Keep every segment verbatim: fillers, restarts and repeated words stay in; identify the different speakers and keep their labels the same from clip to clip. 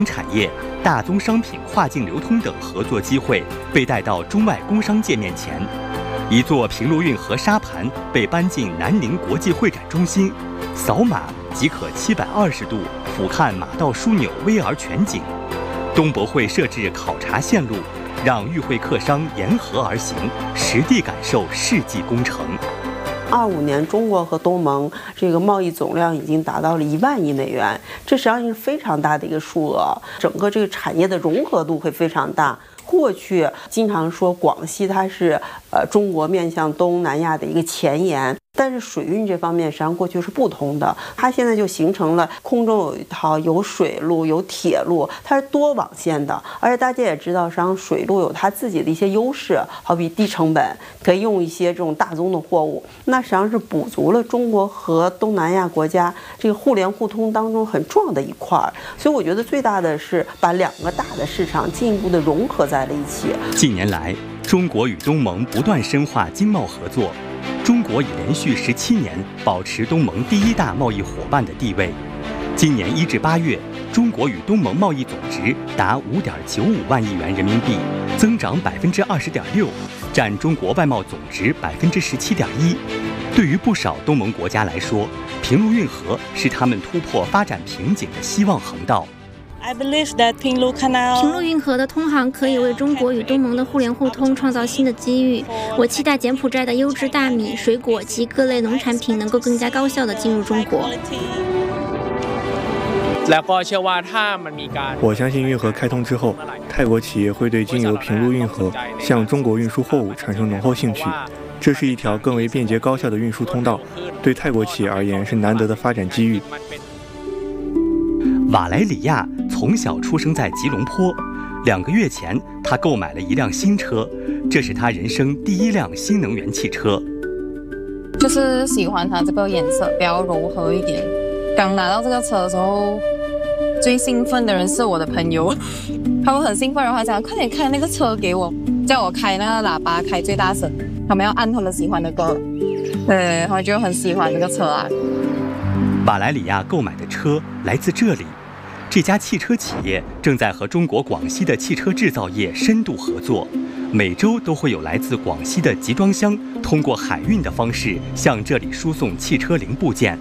Speaker 1: 产业、大宗商品跨境流通等合作机会被带到中外工商界面前。一座平陆运河沙盘被搬进南宁国际会展中心，扫码即可七百二十度俯瞰马道枢纽 V R 全景。东博会设置考察线路，让与会客商沿河而行，实地感受世纪工程。
Speaker 2: 二五年，中国和东盟这个贸易总量已经达到了一万亿美元，这实际上是非常大的一个数额，整个这个产业的融合度会非常大。过去经常说广西它是呃中国面向东南亚的一个前沿，但是水运这方面实际上过去是不通的，它现在就形成了空中有一套，有水路有铁路，它是多网线的。而且大家也知道，实际上水路有它自己的一些优势，好比低成本，可以用一些这种大宗的货物，那实际上是补足了中国和东南亚国家这个互联互通当中很重要的一块。所以我觉得最大的是把两个大的市场进一步的融合在了一起。
Speaker 1: 近年来，中国与东盟不断深化经贸合作，中国已连续十七年保持东盟第一大贸易伙伴的地位。今年一至八月，中国与东盟贸易总值达五点九五万亿元人民币，增长百分之二十点六，占中国外贸总值百分之十七点一。对于不少东盟国家来说，平陆运河是他们突破发展瓶颈的希望横道。
Speaker 3: I believe that 平陆 Canal
Speaker 4: 平陆运河的通航可以为中国与东盟的互联互通创造新的机遇。我期待柬埔寨的优质大米、水果及各类农产品能够更加高效地进入中国。
Speaker 5: 我相信运河开通之后，泰国企业会对经由平陆运河向中国运输货物产生浓厚兴趣。这是一条更为便捷高效的运输通道，对泰国企业而言是难得的发展机遇。
Speaker 1: 瓦莱里亚从小出生在吉隆坡，两个月前他购买了一辆新车，这是他人生第一辆新能源汽车。
Speaker 6: 就是喜欢它这个颜色比较柔和一点。刚拿到这个车的时候，最兴奋的人是我的朋友，他们很兴奋，然后他讲快点开那个车给我，叫我开那个喇叭开最大声，他们要按他们喜欢的歌，对，他就很喜欢这个车啊。
Speaker 1: 瓦莱里亚购买的车来自这里。这家汽车企业正在和中国广西的汽车制造业深度合作，每周都会有来自广西的集装箱通过海运的方式向这里输送汽车零部件。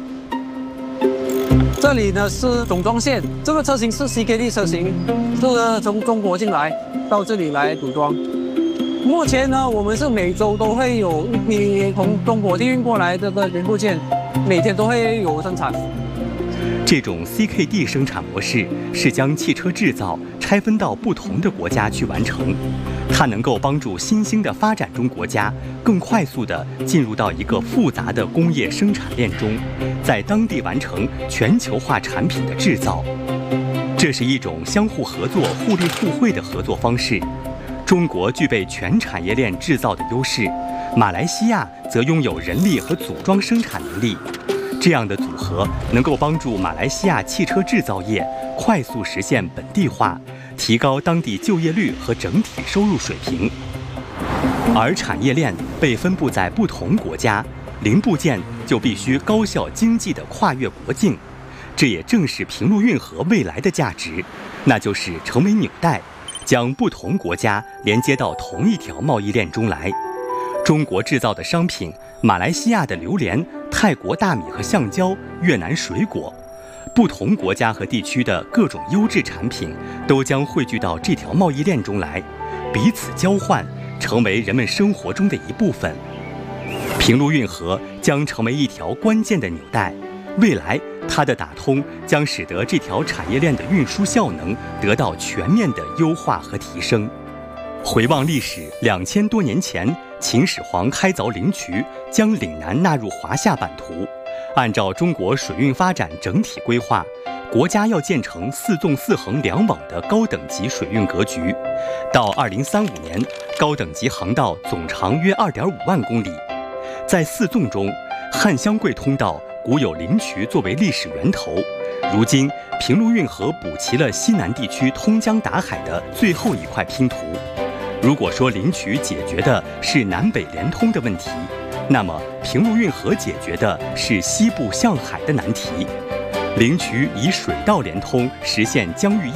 Speaker 7: 这里呢是总装线，这个车型是 C K D 车型，是从中国进来到这里来组装。目前呢，我们是每周都会有一批从中国地运过来这个零部件，每天都会有生产。
Speaker 1: 这种 C K D 生产模式是将汽车制造拆分到不同的国家去完成，它能够帮助新兴的发展中国家更快速地进入到一个复杂的工业生产链中，在当地完成全球化产品的制造。这是一种相互合作、互利互惠的合作方式。中国具备全产业链制造的优势，马来西亚则拥有人力和组装生产能力。这样的组合能够帮助马来西亚汽车制造业快速实现本地化，提高当地就业率和整体收入水平。而产业链被分布在不同国家，零部件就必须高效经济地跨越国境。这也正是平陆运河未来的价值，那就是成为纽带，将不同国家连接到同一条贸易链中来。中国制造的商品，马来西亚的榴莲，泰国大米和橡胶，越南水果，不同国家和地区的各种优质产品都将汇聚到这条贸易链中来，彼此交换，成为人们生活中的一部分。平陆运河将成为一条关键的纽带，未来它的打通将使得这条产业链的运输效能得到全面的优化和提升。回望历史，两千多年前，秦始皇开凿灵渠，将岭南纳入华夏版图。按照中国水运发展整体规划，国家要建成四纵四横两网的高等级水运格局。到二零三五年，高等级航道总长约二点五万公里。在四纵中，汉湘桂通道古有灵渠作为历史源头，如今平陆运河补齐了西南地区通江达海的最后一块拼图。如果说灵渠解决的是南北连通的问题，那么平陆运河解决的是西部向海的难题。灵渠以水道连通，实现疆域